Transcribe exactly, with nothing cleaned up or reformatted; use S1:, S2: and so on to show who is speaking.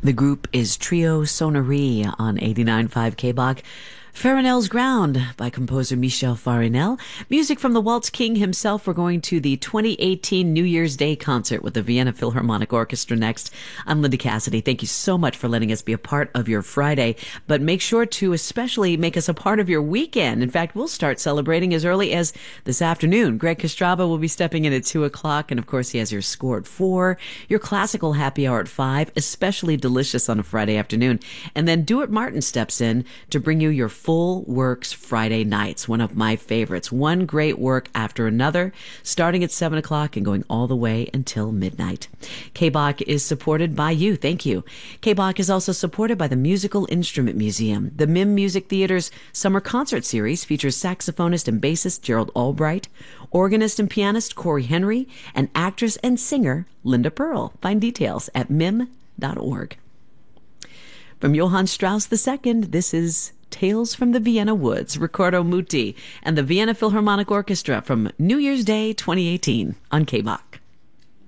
S1: The group is Trio Sonnerie on eighty-nine point five K B O C. Farinel's Ground by composer Michel Farinel. Music from the Waltz King himself. We're going to the twenty eighteen New Year's Day concert with the Vienna Philharmonic Orchestra next. I'm Linda Cassidy. Thank you so much for letting us be a part of your Friday, but make sure to especially make us a part of your weekend. In fact, we'll start celebrating as early as this afternoon. Greg Kostraba will be stepping in at two o'clock, and of course he has your score at four, your classical happy hour at five, especially delicious on a Friday afternoon. And then Duart Martin steps in to bring you your Full Works Friday nights, one of my favorites. One great work after another, starting at seven o'clock and going all the way until midnight. K B O C is supported by you. Thank you. K B O C is also supported by the Musical Instrument Museum. The M I M Music Theater's summer concert series features saxophonist and bassist Gerald Albright, organist and pianist Corey Henry, and actress and singer Linda Pearl. Find details at mim dot org. From Johann Strauss the Second, this is Tales from the Vienna Woods, Riccardo Muti and the Vienna Philharmonic Orchestra from New Year's Day twenty eighteen on K B O C.